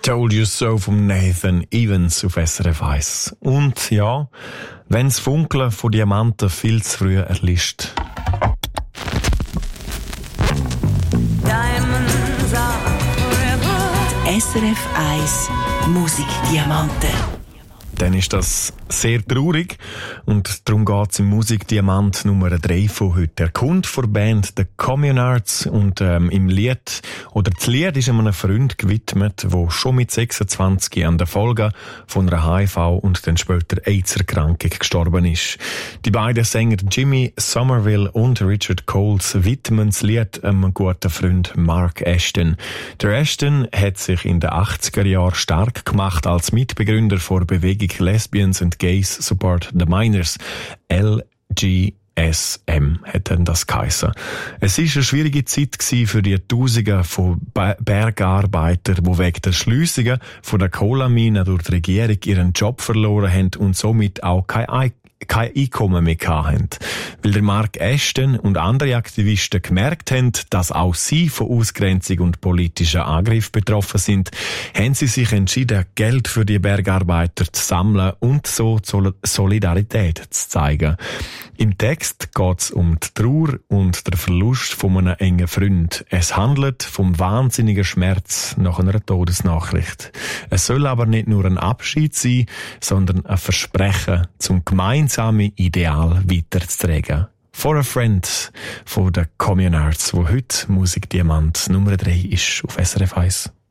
Told You So von Nathan Evans auf SRF 1. Und ja, wenn das Funkeln von Diamanten viel zu früh erlischt. SRF 1 Musikdiamanten. Dann ist das sehr traurig und darum geht es im Musikdiamant Nummer 3 von heute. Er kommt von der Band The Communards und im Lied, oder das Lied ist einem Freund gewidmet, der schon mit 26 an der Folge von einer HIV und dann später AIDS-Erkrankung gestorben ist. Die beiden Sänger Jimmy Somerville und Richard Coles widmen das Lied einem guten Freund Mark Ashton. Der Ashton hat sich in den 80er Jahren stark gemacht als Mitbegründer der Bewegung Lesbians and Gays Support the Minors, LGSM hat dann das geheissen. Es war eine schwierige Zeit für die Tausende von Bergarbeitern, die wegen der Schliessungen von der Kohleminen durch die Regierung ihren Job verloren haben und somit auch kein Einkommen mehr hatten. Weil der Mark Ashton und andere Aktivisten gemerkt haben, dass auch sie von Ausgrenzung und politischen Angriff betroffen sind, haben sie sich entschieden, Geld für die Bergarbeiter zu sammeln und so Solidarität zu zeigen. Im Text geht es um die Trauer und den Verlust von einem engen Freund. Es handelt vom wahnsinnigen Schmerz nach einer Todesnachricht. Es soll aber nicht nur ein Abschied sein, sondern ein Versprechen, zum gemeinsamen Ideal weiterzutragen. For a Friend von den Communards, wo heute Musikdiamant Nummer 3 ist auf SRF 1.